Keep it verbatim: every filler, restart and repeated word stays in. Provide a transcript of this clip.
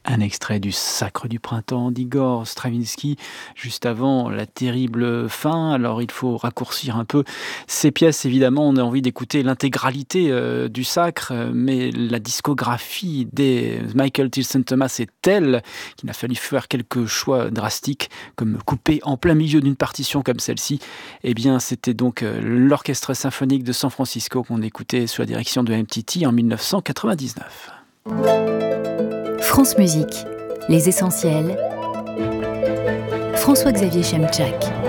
Un extrait du Sacre du printemps d'Igor Stravinsky, juste avant la terrible fin. Alors il faut raccourcir un peu ces pièces, évidemment, on a envie d'écouter l'intégralité euh, du Sacre, euh, mais la discographie des Michael Tilson Thomas est telle qu'il a fallu faire quelques choix drastiques, comme couper en plein milieu d'une partition comme celle-ci. Eh bien, c'était donc euh, l'Orchestre symphonique de San Francisco qu'on écoutait sous la direction de M T T en dix-neuf cent quatre-vingt-dix-neuf. France Musique, les essentiels. François-Xavier Chemczak.